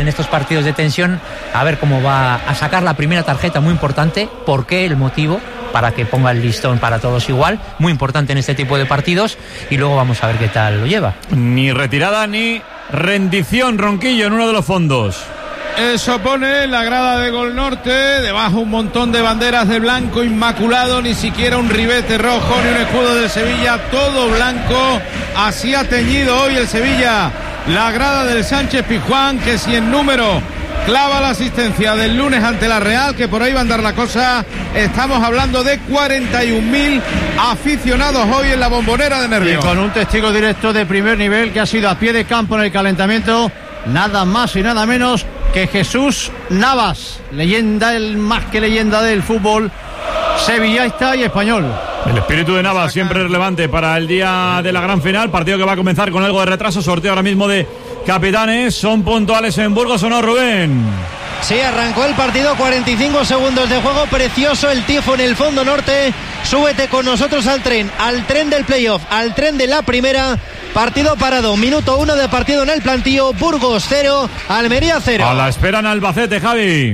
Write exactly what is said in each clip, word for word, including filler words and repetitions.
en estos partidos de tensión, a ver cómo va a sacar la primera tarjeta, muy importante. ¿Por qué? El motivo, para que ponga el listón para todos igual, muy importante en este tipo de partidos, y luego vamos a ver qué tal lo lleva. Ni retirada ni rendición, Ronquillo, en uno de los fondos. Eso pone la grada de Gol Norte, debajo un montón de banderas de blanco inmaculado, ni siquiera un ribete rojo ni un escudo del Sevilla, todo blanco. Así ha teñido hoy el Sevilla la grada del Sánchez Pizjuán, que si en número clava la asistencia del lunes ante la Real, que por ahí va a andar la cosa, estamos hablando de cuarenta y un mil aficionados hoy en la Bombonera de Nervión. Y con un testigo directo de primer nivel que ha sido a pie de campo en el calentamiento, nada más y nada menos que Jesús Navas, leyenda, el más que leyenda del fútbol sevillista y español. El espíritu de Navas siempre relevante para el día de la gran final, partido que va a comenzar con algo de retraso, sorteo ahora mismo de capitanes. ¿Son puntuales en Burgos o no, Rubén? Sí, arrancó el partido, cuarenta y cinco segundos de juego, precioso el tifo en el fondo norte. Súbete con nosotros al tren, al tren del playoff, al tren de la primera. Partido parado, minuto uno de partido en el plantío. Burgos cero, Almería cero. A la espera en Albacete, Javi.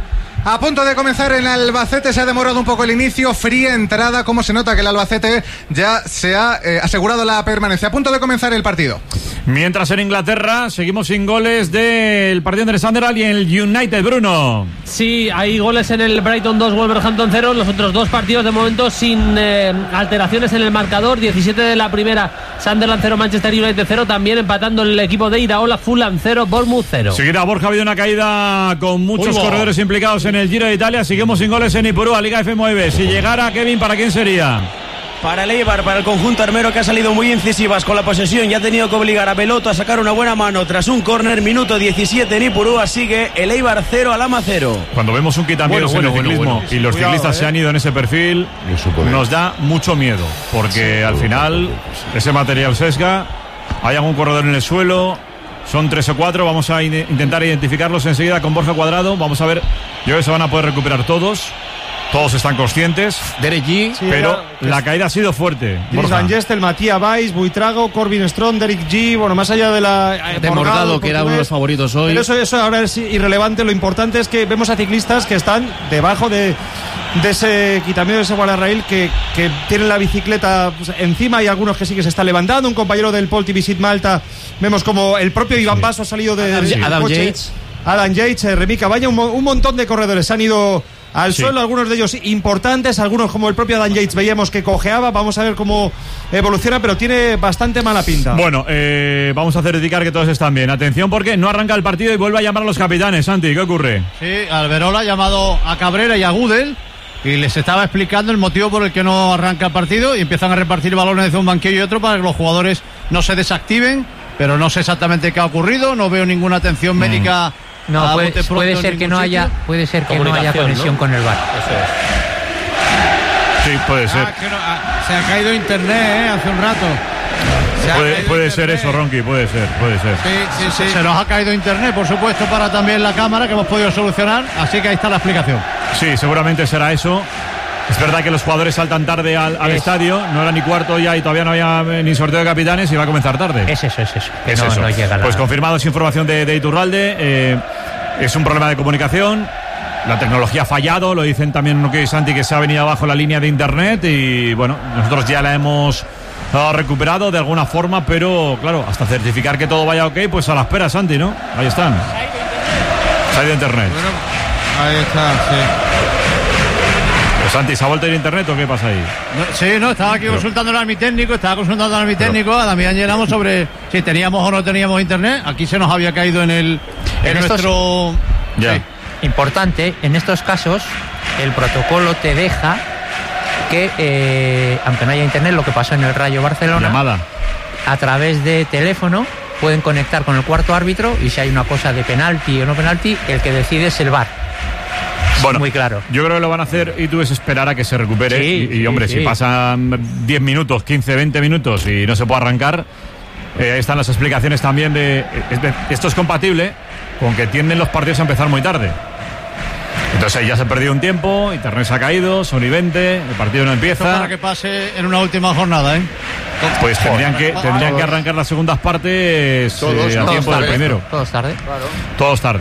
A punto de comenzar en Albacete, se ha demorado un poco el inicio, fría entrada, como se nota que el Albacete ya se ha eh, asegurado la permanencia. A punto de comenzar el partido. Mientras en Inglaterra seguimos sin goles del partido entre Sunderland y el United, Bruno. Sí, hay goles en el Brighton dos, Wolverhampton cero. Los otros dos partidos de momento sin eh, alteraciones en el marcador. diecisiete de la primera, Sunderland cero, Manchester United cero. También empatando el equipo de Iraola, Fulham cero, Bournemouth cero. Seguirá Borja, ha habido una caída con muchos Uy, corredores implicados en el Giro de Italia. Seguimos sin goles en Ipurúa, Liga F M V. Si llegara Kevin, ¿para quién sería? Para el Eibar, para el conjunto armero, que ha salido muy incisivas con la posesión y ha tenido que obligar a Peloto a sacar una buena mano tras un córner. Minuto diecisiete en Ipurúa, sigue el Eibar cero, Alhama cero. Cuando vemos un quitanieves bueno, bueno, en el ciclismo bueno, bueno. y los Cuidado, ciclistas eh. se han ido en ese perfil, nos da mucho miedo, porque sí, al final ese material sesga, hay algún corredor en el suelo. Son tres o cuatro, vamos a in- intentar identificarlos enseguida con Borja Cuadrado. Vamos a ver, yo creo que se van a poder recuperar todos. Todos están conscientes, Derek G, sí, pero era, la caída ha sido fuerte. Dries Van Gestel, Matías Valls, Buitrago, Corbin Strong, Derek G, bueno, más allá de la... Eh, de Morgado, Morgado que era uno de los favoritos hoy. Pero eso, eso ahora es irrelevante, lo importante es que vemos a ciclistas que están debajo de, de ese quitamiento, de ese guardarraíl, que, que tienen la bicicleta pues, encima. Hay algunos que sí que se están levantando. Un compañero del Polti Visit Malta, vemos como el propio Iván sí. Basso ha salido de, Adam, del Adam coche. Yates. Adam Yates, eh, Remi Caballa, un, un montón de corredores han ido al sí. suelo, algunos de ellos importantes, algunos como el propio Adam Yates veíamos que cojeaba. Vamos a ver cómo evoluciona, pero tiene bastante mala pinta. Bueno, eh, vamos a certificar que todos están bien. Atención, porque no arranca el partido y vuelve a llamar a los capitanes. Santi, ¿qué ocurre? Sí, Alberola ha llamado a Cabrera y a Gudel y les estaba explicando el motivo por el que no arranca el partido, y empiezan a repartir balones de un banquillo y otro para que los jugadores no se desactiven, pero no sé exactamente qué ha ocurrido. No veo ninguna atención mm. médica. No, puede, puede ser que no haya, puede ser que no haya conexión, ¿no?, con el V A R. Eso es. Sí, puede ser. Ah, que no, ah, se ha caído internet, ¿eh? Hace un rato. Se puede puede ser eso, Ronqui, puede ser, puede ser. Sí, sí, sí. Se nos ha caído internet, por supuesto, para también la cámara, que hemos podido solucionar, así que ahí está la explicación. Sí, seguramente será eso. Es verdad que los jugadores saltan tarde al, al estadio, no era ni cuarto ya y todavía no había ni sorteo de capitanes y va a comenzar tarde. Es eso, es eso. Es no, eso. No llega la... Pues confirmado, es información de, de Iturralde. Eh, es un problema de comunicación. La tecnología ha fallado, lo dicen también Noque y Santi, que se ha venido abajo la línea de internet y bueno, nosotros ya la hemos uh, recuperado de alguna forma, pero claro, hasta certificar que todo vaya ok, pues a la espera, Santi, ¿no? Ahí están. Se ha ido internet. Bueno, ahí está, sí. Santi, ¿se ha vuelto a ir internet o qué pasa ahí? No, sí, no, estaba aquí Pero... consultando al mi técnico, estaba consultando al mi técnico, a Damián llenamos sobre si teníamos o no teníamos internet. Aquí se nos había caído en el en, en estos... nuestro... Ya. Sí. Importante, en estos casos el protocolo te deja que, eh, aunque no haya internet, lo que pasó en el Rayo Barcelona, llamada a través de teléfono pueden conectar con el cuarto árbitro y si hay una cosa de penalti o no penalti, el que decide es el V A R. Bueno, muy claro. Yo creo que lo van a hacer y tú es esperar a que se recupere. Sí, y, y hombre, sí, si sí. pasan diez minutos, quince, veinte minutos y no se puede arrancar, eh, ahí están las explicaciones también de, de... Esto es compatible con que tienden los partidos a empezar muy tarde. Entonces ya se ha perdido un tiempo, internet se ha caído, son y veinte, el partido no empieza. Esto para que pase en una última jornada, ¿eh? Pues tendrían que, tendrían que arrancar las segundas partes todos, eh, a todos tiempo tarde, del primero. Todos tarde. Claro. Todos tarde.